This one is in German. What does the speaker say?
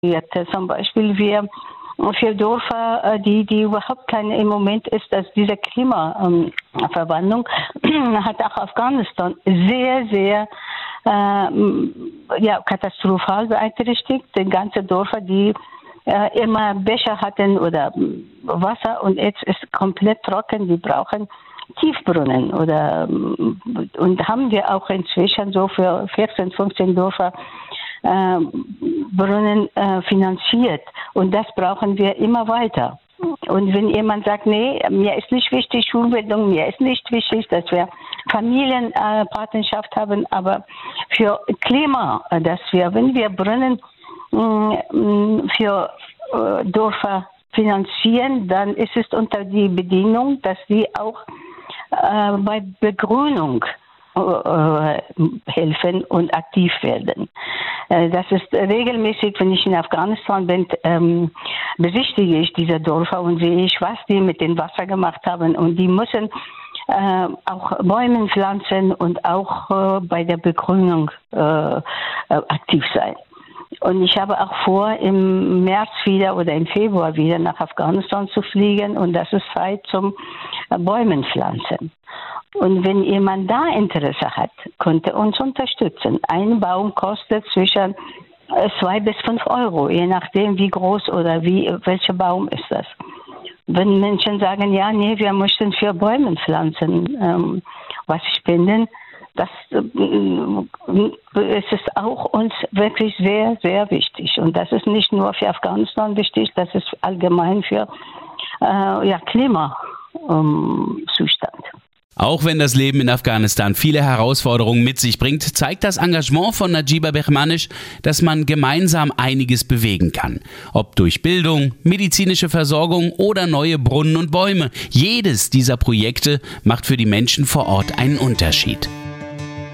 Zum Beispiel wir für Dörfer, die überhaupt keine im Moment ist, dass diese Klimaverwandlung hat auch Afghanistan sehr, sehr katastrophal beeinträchtigt. Die ganzen Dörfer, die immer Becher hatten oder Wasser und jetzt ist komplett trocken, die brauchen Tiefbrunnen und haben wir auch inzwischen so für 14, 15 Dörfer Brunnen finanziert und das brauchen wir immer weiter. Und wenn jemand sagt, nee, mir ist nicht wichtig Schulbildung, mir ist nicht wichtig, dass wir Familienpartnerschaft haben, aber für Klima, dass wir, wenn wir Brunnen für Dörfer finanzieren, dann ist es unter die Bedingung, dass sie auch bei Begrünung helfen und aktiv werden. Das ist regelmäßig, wenn ich in Afghanistan bin, besichtige ich diese Dörfer und sehe ich, was die mit dem Wasser gemacht haben. Und die müssen auch Bäume pflanzen und auch bei der Begrünung aktiv sein. Und ich habe auch vor, im März wieder oder im Februar wieder nach Afghanistan zu fliegen und das ist Zeit zum Bäumen pflanzen. Und wenn jemand da Interesse hat, könnte uns unterstützen. Ein Baum kostet zwischen 2 bis 5 Euro, je nachdem wie groß oder welcher Baum ist das. Wenn Menschen sagen, ja, nee, wir möchten für Bäume pflanzen, was spenden, das es ist auch uns wirklich sehr, sehr wichtig. Und das ist nicht nur für Afghanistan wichtig, das ist allgemein für Klimazustand. Auch wenn das Leben in Afghanistan viele Herausforderungen mit sich bringt, zeigt das Engagement von Najiba Behmanisch, dass man gemeinsam einiges bewegen kann. Ob durch Bildung, medizinische Versorgung oder neue Brunnen und Bäume. Jedes dieser Projekte macht für die Menschen vor Ort einen Unterschied.